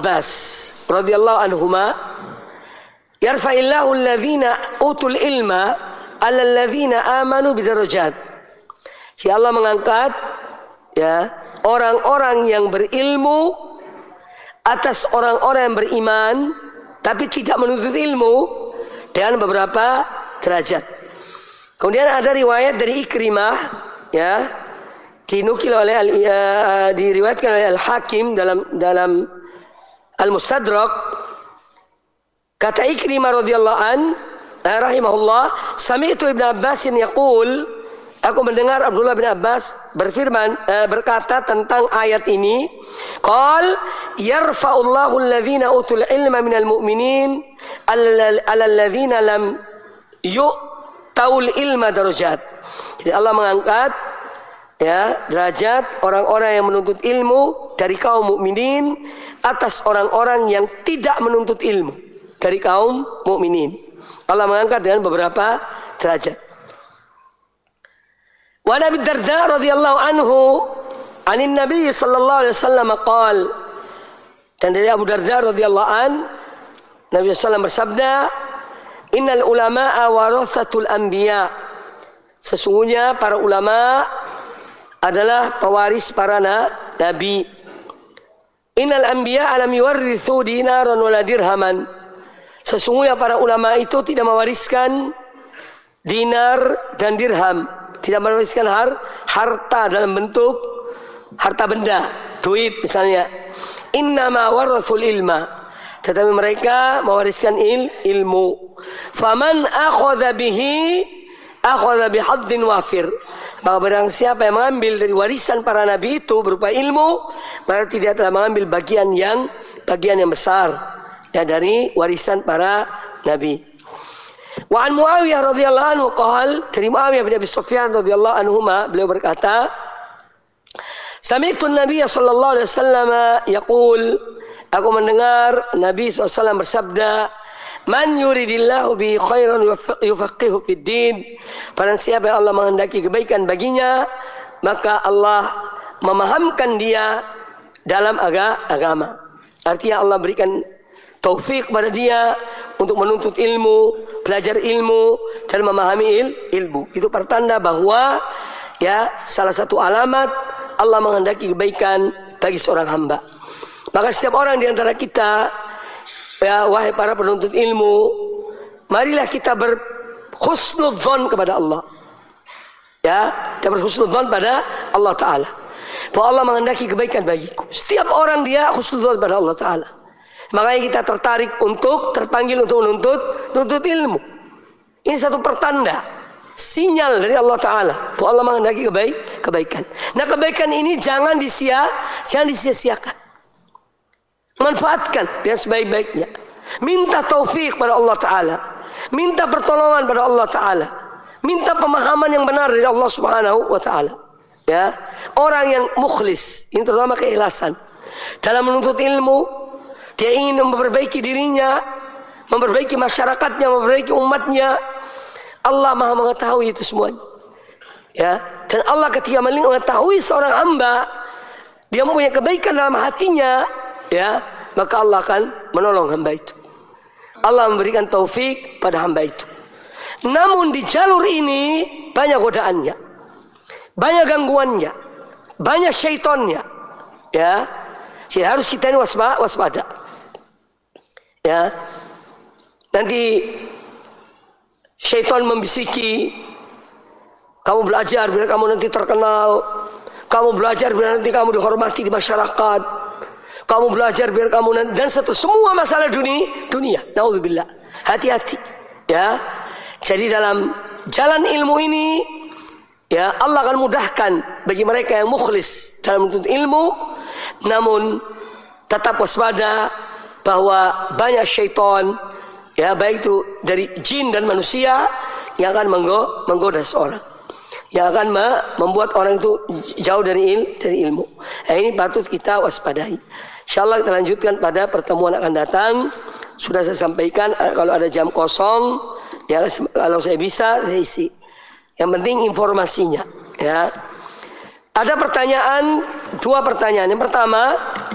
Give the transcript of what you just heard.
Abbas radhiyallahu anhuma, yarfa'illahu alladhina utul ilma 'ala alladhina amanu bidarajat. Si Allah mengangkat ya orang-orang yang berilmu atas orang-orang yang beriman tapi tidak menuntut ilmu dengan beberapa derajat. Kemudian ada riwayat dari Ikrimah ya, dinukil oleh diriwayatkan oleh Al-Hakim dalam Al-Mustadrak. Kata Ikrimah radhiyallahu rahimahullah, sami'tu Ibnu Abbas yaqul, aku mendengar Abdullah bin Abbas berkata tentang ayat ini, qal yarfa'ullahu alladhina utul ilma minal mu'minin 'ala alladhina lam yu'taul ilma darajat. Jadi Allah mengangkat ya derajat orang-orang yang menuntut ilmu dari kaum mukminin atas orang-orang yang tidak menuntut ilmu dari kaum mukminin. Allah mengangkat dengan beberapa derajat. Wa Abi Darda radhiyallahu anhu anin Nabi sallallahu alaihi wasallam qaal, dan dari Abu Darda radhiyallahu Nabi sallallahu bersabda, innal ulama'a warathatul anbiya, sesungguhnya para ulama adalah pewaris para nabi. Innal anbiya alam yuwarrithu dinaran wala dirhaman, sesungguhnya para ulama itu tidak mewariskan dinar dan dirham, tidak mewariskan harta dalam bentuk harta benda, duit misalnya. Innama warathul ilma, tetapi mereka mewariskan ilmu. Faman akhadha bihi akhadha bihadzin wafir, maka barang siapa yang mengambil dari warisan para nabi itu berupa ilmu, maka tidak telah mengambil bagian yang besar ya dari warisan para nabi. Wa an Muawiyah radhiyallahu anhu qala, dari Muawiyah bin Abi Sufyan radhiyallahu anhuma, beliau berkata, sami'tu an-nabiy sallallahu alaihi wasallam yaqul, aku mendengar Nabi SAW bersabda, man yuridillahu bi khairan yufaqihu fid din, barang siapa yang Allah menghendaki kebaikan baginya, maka Allah memahamkan dia dalam agama. Artinya Allah berikan taufik kepada dia untuk menuntut ilmu, belajar ilmu dan memahami ilmu. Itu pertanda bahwa ya salah satu alamat Allah menghendaki kebaikan bagi seorang hamba. Maka setiap orang di antara kita, ya wahai para penuntut ilmu, marilah kita berhusnudzon kepada Allah. Ya, kita berhusnudzon pada Allah Ta'ala, bahwa Allah menghendaki kebaikan bagiku. Setiap orang dia husnudzon pada Allah Ta'ala. Makanya kita terpanggil untuk menuntut ilmu. Ini satu pertanda, sinyal dari Allah Ta'ala bahwa Allah menghendaki kebaikan. Nah, kebaikan ini jangan disia-siakan. Manfaatkan dengan sebaik-baiknya. Minta taufik pada Allah Ta'ala, minta pertolongan pada Allah Ta'ala, minta pemahaman yang benar dari Allah Subhanahu wa Ta'ala. Ya, orang yang mukhlis, ini terutama keikhlasan dalam menuntut ilmu, dia ingin memperbaiki dirinya, memperbaiki masyarakatnya, memperbaiki umatnya. Allah Maha mengetahui itu semuanya. Ya, dan Allah ketika mengetahui seorang hamba, dia mempunyai kebaikan dalam hatinya, ya, maka Allah akan menolong hamba itu. Allah memberikan taufik pada hamba itu. Namun di jalur ini banyak godaannya, banyak gangguannya, banyak syaitonnya. Ya, jadi harus kita ini waspada. Ya, nanti syaitan membisiki, kamu belajar biar kamu nanti terkenal, kamu belajar biar nanti kamu dihormati di masyarakat, kamu belajar biar kamu nanti, dan semua masalah dunia. Naudzubillah. Hati-hati. Ya. Jadi dalam jalan ilmu ini, ya Allah akan mudahkan bagi mereka yang mukhlis dalam menuntut ilmu, namun tetap waspada bahwa banyak syaitan, ya baik itu dari jin dan manusia, yang akan menggoda seorang, yang akan membuat orang itu jauh dari ilmu. Nah, ini patut kita waspadai. InsyaAllah kita lanjutkan pada pertemuan akan datang. Sudah saya sampaikan, kalau ada jam kosong, ya kalau saya bisa saya isi. Yang penting informasinya. Ya. Ada pertanyaan, 2 pertanyaan. Yang pertama,